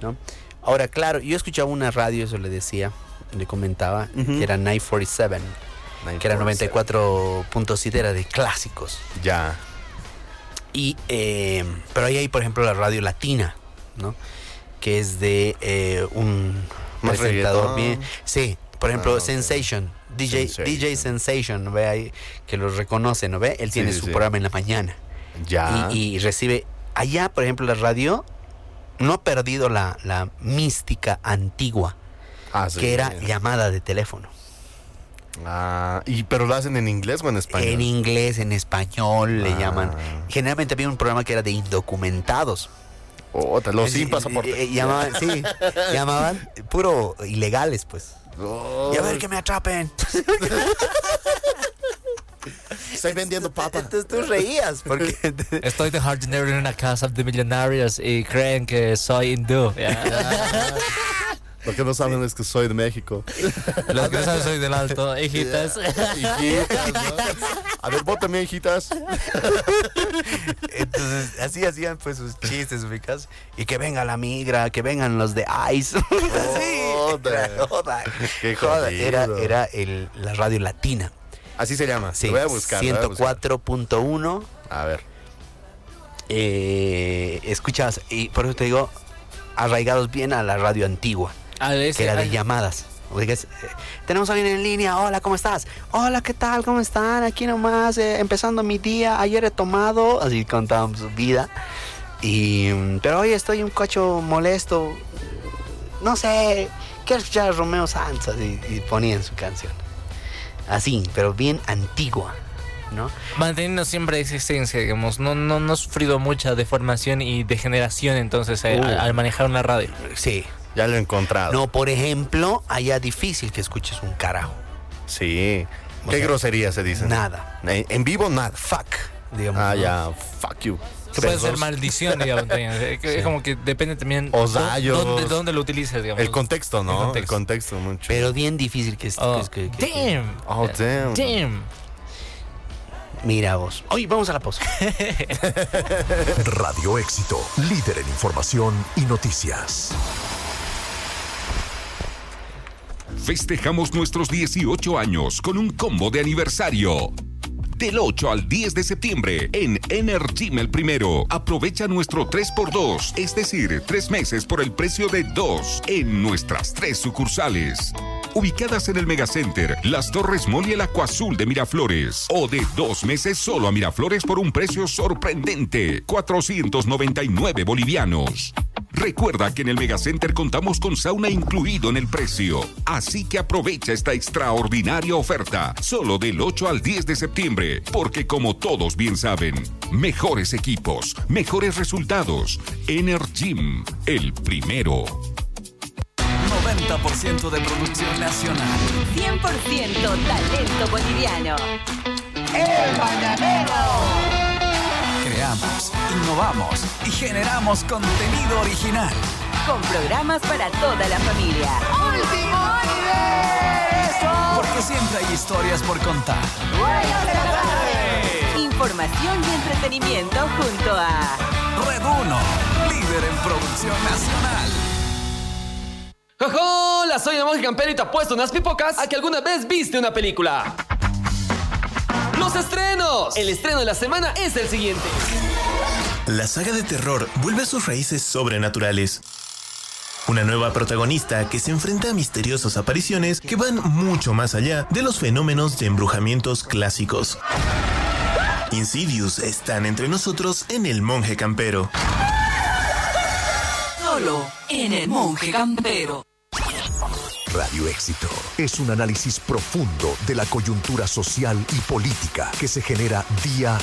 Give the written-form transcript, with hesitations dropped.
¿no? Ahora, claro, yo escuchaba una radio, eso le decía, le comentaba, que era 947, que era 94.7, era de clásicos. Ya. Y, pero ahí hay, por ejemplo, la radio latina, ¿no? Que es de un Más presentador reggaetón. bien. Sí, por ejemplo, Ah, ok. Sensation, DJ Sensation, ¿no ve? Ahí, que los reconoce, ¿no ve? Él tiene su programa en la mañana. Ya. Y recibe. Allá, por ejemplo, la radio no ha perdido la mística antigua, Sí. que era llamada de teléfono. ¿Pero lo hacen en inglés o en español? En inglés, en español le llaman. Generalmente había un programa que era de indocumentados. Los sin pasaporte. Llamaban puro ilegales, pues. Y a ver que me atrapen. Estoy vendiendo papa. Entonces tú reías porque Estoy de jardinero en una casa de millonarios y creen que soy hindú. Lo que no saben es que soy de México. Los que no saben soy del Alto, hijitas. Hijitas, ¿no? A ver, vótame, hijitas. entonces así hacían pues sus chistes, ubicas. Y que venga la migra, que vengan los de ICE. Qué Joda, jodido. era la radio latina. Así se llama. Sí, Lo voy a buscar. 104.1. A ver. Escuchas, y por eso te digo, arraigados bien a la radio antigua, que era de llamadas. Tenemos a alguien en línea. Hola, ¿cómo estás? Hola, ¿qué tal? ¿Cómo están? Aquí nomás, empezando mi día. Ayer he tomado. Así contábamos su vida. Pero hoy estoy un cacho molesto. No sé, quiero escuchar a Romeo Santos. Y ponían su canción. Así, pero bien antigua, ¿no? Manteniendo siempre esa esencia, digamos. No ha sufrido mucha deformación y degeneración entonces al manejar una radio. Sí. Ya lo he encontrado. No, por ejemplo, allá difícil que escuches un carajo. Sí. ¿Qué grosería se dice? Nada. En vivo, nada. Fuck, digamos. Ya. Fuck you. Puede ser maldición, digamos. Es como que depende también Osallos. dónde lo utilices, digamos. El contexto, ¿no? El contexto mucho. Pero bien difícil que damn. Oh, damn. Damn. Mira vos. Hoy vamos a la pausa. Radio Éxito, líder en información y noticias. Festejamos nuestros 18 años con un combo de aniversario. Del 8 al 10 de septiembre en Energym El Primero. Aprovecha nuestro 3x2, es decir, 3 meses por el precio de 2 en nuestras 3 sucursales. Ubicadas en el Megacenter, Las Torres Mall y el Acuazul de Miraflores. O de 2 meses solo a Miraflores por un precio sorprendente, 499 bolivianos. Recuerda que en el Megacenter contamos con sauna incluido en el precio. Así que aprovecha esta extraordinaria oferta, solo del 8 al 10 de septiembre, porque como todos bien saben, mejores equipos, mejores resultados. Energym, El Primero. 90% de producción nacional. 100% talento boliviano. El Mañanero. Creamos, innovamos y generamos contenido original. Con programas para toda la familia. ¡Último universo! Porque siempre hay historias por contar. ¡Buenas de la tarde! Información y entretenimiento junto a Red 1, líder en producción nacional. ¡Hola! Soy el Monje Campero y te apuesto unas pipocas a que alguna vez viste una película. ¡Los estrenos! El estreno de la semana es el siguiente. La saga de terror vuelve a sus raíces sobrenaturales. Una nueva protagonista que se enfrenta a misteriosas apariciones que van mucho más allá de los fenómenos de embrujamientos clásicos. Insidious están entre nosotros en El Monje Campero. Solo en El Monje Campero. Radio Éxito es un análisis profundo de la coyuntura social y política que se genera día